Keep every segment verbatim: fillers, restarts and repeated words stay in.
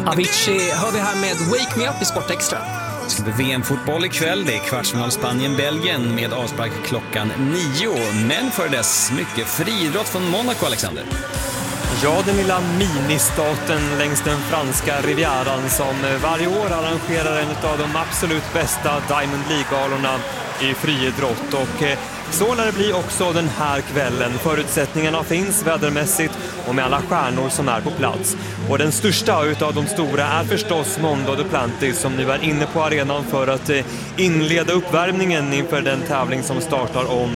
Avicii hör vi här med Wake Me Up i Sport Extra. Det ska bli V M-fotboll ikväll. Det är kvartsfinal Spanien-Belgien med avspark klockan nio. Men för dess mycket friidrott från Monaco, Alexander. Ja, den lilla ministaten längs den franska rivieran som varje år arrangerar en av de absolut bästa Diamond League-galorna i friidrott. Och så lär det bli också den här kvällen. Förutsättningarna finns vädermässigt och med alla stjärnor som är på plats. Och den största utav de stora är förstås Mondo Duplantis som nu är inne på arenan för att inleda uppvärmningen inför den tävling som startar om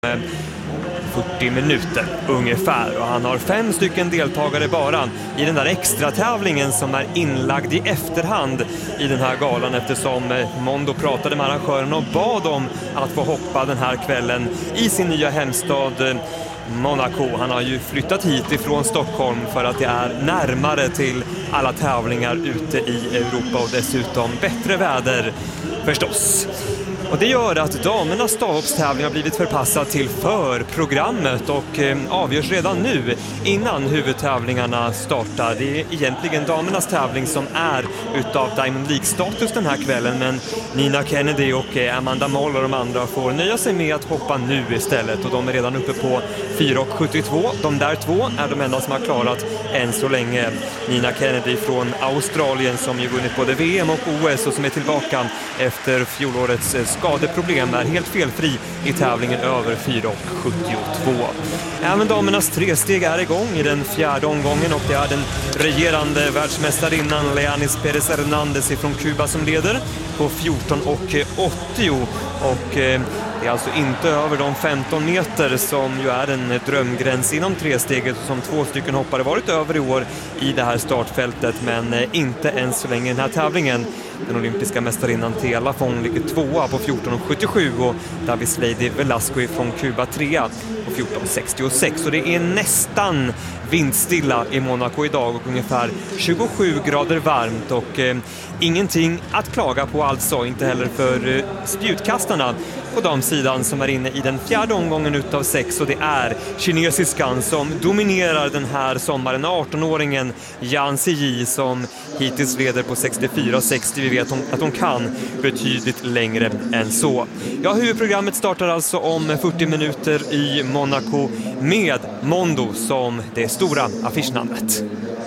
fyrtio minuter ungefär, och han har fem stycken deltagare bara i den där extra tävlingen som är inlagd i efterhand i den här galan, eftersom Mondo pratade med arrangören och bad om att få hoppa den här kvällen i sin nya hemstad Monaco. Han har ju flyttat hit ifrån Stockholm för att det är närmare till alla tävlingar ute i Europa och dessutom bättre väder förstås. Och det gör att damernas stavhoppstävling har blivit förpassad till förprogrammet och eh, avgörs redan nu innan huvudtävlingarna startar. Det är egentligen damernas tävling som är utav Diamond League-status den här kvällen, men Nina Kennedy och eh, Amanda Moll och de andra får nöja sig med att hoppa nu istället, och de är redan uppe på fyra komma sjuttiotvå. De där två är de enda som har klarat än så länge. Nina Kennedy från Australien som ju vunnit både V M och O S och som är tillbaka efter fjolårets skadeproblem, är helt felfri i tävlingen över fyra komma sjuttiotvå. Även damernas tresteg är igång i den fjärde omgången, och det är den regerande världsmästarinnan Leanis Perez Hernandez från Kuba som leder på fjorton komma åttio, och eh, det är alltså inte över de femton meter som ju är en drömgräns inom tresteget som två stycken hoppare varit över i år i det här startfältet, men eh, inte än så länge i den här tävlingen. Den olympiska mästarinnan Tela Fong ligger tvåa på fjorton komma sjuttiosju och Davis Lady Velasco från Kuba trea på fjorton komma sextiosex. Och det är nästan vindstilla i Monaco idag och ungefär tjugosju grader varmt, och eh, ingenting att klaga på alltså, inte heller för eh, spjutkastarna på damsidan som är inne i den fjärde omgången utav sex, och det är kinesiskan som dominerar den här sommaren, arton-åringen Yan Ziyi som hittills leder på sextiofyra sextio. Vi vet att hon kan betydligt längre än så. Ja, huvudprogrammet startar alltså om fyrtio minuter i Monaco med Mondo som det stora affischnamnet.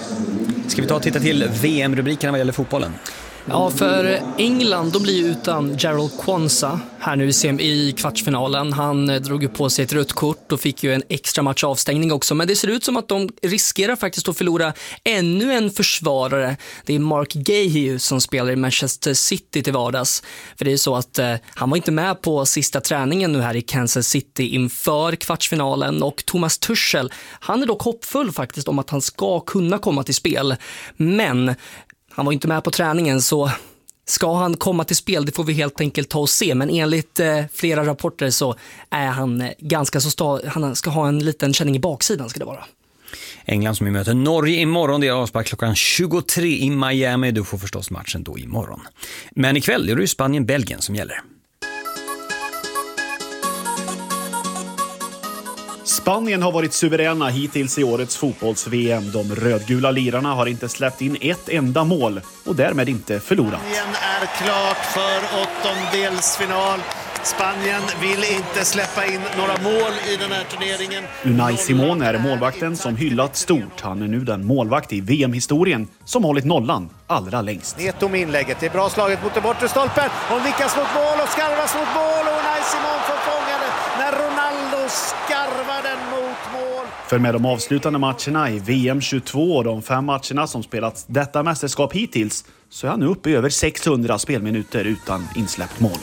Ska vi ta och titta till V M-rubrikerna vad gäller fotbollen? Ja, för England då blir utan Gerald Kwanza här nu i kvartsfinalen. Han drog ju på sig ett rött kort och fick ju en extra match avstängning också. Men det ser ut som att de riskerar faktiskt att förlora ännu en försvarare. Det är Mark Gahey som spelar i Manchester City till vardags. För det är så att eh, han var inte med på sista träningen nu här i Kansas City inför kvartsfinalen. Och Thomas Tuchel, han är dock hoppfull faktiskt om att han ska kunna komma till spel. Men han var inte med på träningen, så ska han komma till spel, det får vi helt enkelt ta och se. Men enligt eh, flera rapporter så är han eh, ganska så sta- han ska ha en liten känning i baksidan ska det vara. England som möter Norge imorgon, det är avspark klockan tjugotre i Miami. Du får förstås matchen då imorgon. Men ikväll är det ju Spanien-Belgien som gäller. Spanien har varit suveräna hittills i årets fotbolls-V M. De rödgula lirarna har inte släppt in ett enda mål och därmed inte förlorat. Spanien är klart för åttondelsfinal. Spanien vill inte släppa in några mål i den här turneringen. Unai Simon är målvakten som hyllat stort. Han är nu den målvakt i V M-historien som hållit nollan allra längst. Neto med inlägget. Det är bra slaget mot den bortre stolpen. Hon nickas mot mål och skarvas mot mål. Och Unai Simon får fånga den när Ronaldo skarvar den mot mål. För med de avslutande matcherna i V M tjugotvå och de fem matcherna som spelats detta mästerskap hittills så är han nu uppe i över sexhundra spelminuter utan insläppt mål.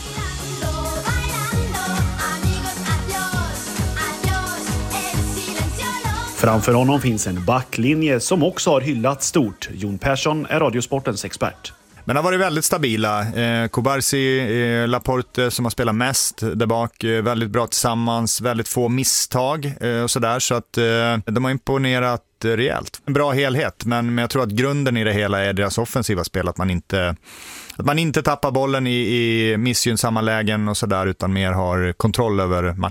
Framför honom finns en backlinje som också har hyllat stort. Jon Persson är Radiosportens expert. Men det har varit väldigt stabila. Eh, Kubarsi, eh, Laporte som har spelat mest där bak, eh, väldigt bra tillsammans, väldigt få misstag eh, och sådär. Så att eh, de har imponerat eh, rejält. En bra helhet, men, men jag tror att grunden i det hela är deras offensiva spel. Att man inte, att man inte tappar bollen i, i missgynnsamma lägen och sådär, utan mer har kontroll över matcherna.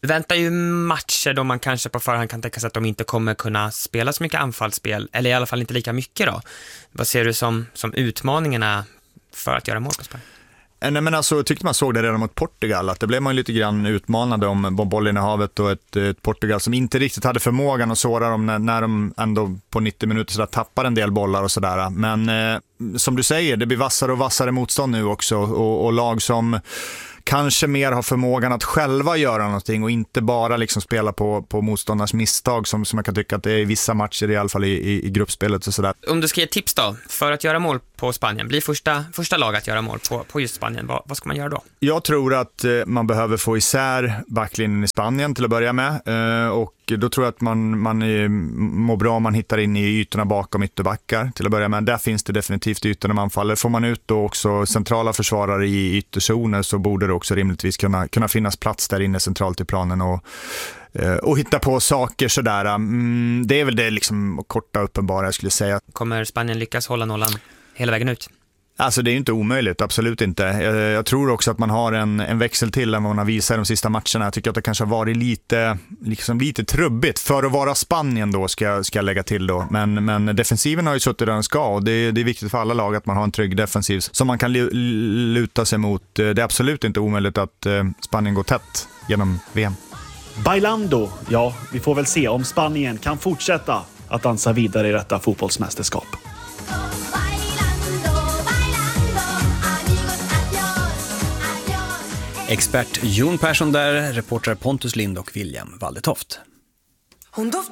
Det väntar ju matcher då man kanske på förhand kan tänka sig att de inte kommer kunna spela så mycket anfallsspel, eller i alla fall inte lika mycket då. Vad ser du som, som utmaningarna för att göra mål på Spanien? Nej, men alltså, tyckte man såg det redan mot Portugal, att det blev man lite grann utmanade om bollen i havet och ett, ett Portugal som inte riktigt hade förmågan att såra dem när, när de ändå på nittio minuter så tappar en del bollar och sådär. Men eh, som du säger, det blir vassare och vassare motstånd nu också, och, och lag som kanske mer har förmågan att själva göra någonting och inte bara liksom spela på, på motståndarnas misstag som, som jag kan tycka att det är i vissa matcher, i alla fall i, i, i gruppspelet och sådär. Om du ska ge tips då, för att göra mål på Spanien, bli första, första lag att göra mål på, på just Spanien, vad, vad ska man göra då? Jag tror att eh, man behöver få isär backlinjen i Spanien till att börja med, eh, och då tror jag att man, man är, mår bra om man hittar in i ytorna bakom ytterbackar till att börja med. Där finns det definitivt ytor när man faller. Får man ut då också centrala försvarare i ytterzoner, så borde det också rimligtvis kunna, kunna finnas plats där inne centralt i planen och, och hitta på saker sådär. Mm, det är väl det liksom korta uppenbara jag skulle säga. Kommer Spanien lyckas hålla nollan hela vägen ut? Alltså det är ju inte omöjligt, absolut inte. Jag, jag tror också att man har en, en växel till än vad man har visat i de sista matcherna. Jag tycker att det kanske har varit lite, liksom lite trubbigt för att vara Spanien då, ska, ska jag lägga till då. Men, men defensiven har ju suttit där den ska, och det, det är viktigt för alla lag att man har en trygg defensiv som man kan luta sig mot. Det är absolut inte omöjligt att Spanien går tätt genom V M. Bailando, ja, vi får väl se om Spanien kan fortsätta att dansa vidare i detta fotbollsmästerskap. Expert Jon Persson där, reportrar Pontus Lind och William Waldetoft. Hon doftar